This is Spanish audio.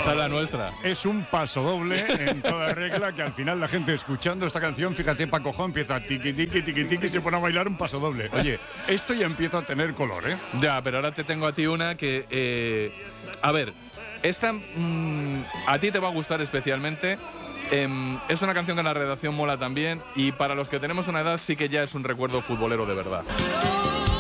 Esta es la nuestra. Es un paso doble en toda regla que al final la gente escuchando esta canción, fíjate, Paco Jo empieza tiqui, tiqui, tiqui, tiqui y se pone a bailar un paso doble. Oye, esto ya empieza a tener color, ¿eh? Ya, pero ahora te tengo a ti una que... a ver, esta a ti te va a gustar especialmente. Es una canción que en la redacción mola también y para los que tenemos una edad sí que ya es un recuerdo futbolero de verdad.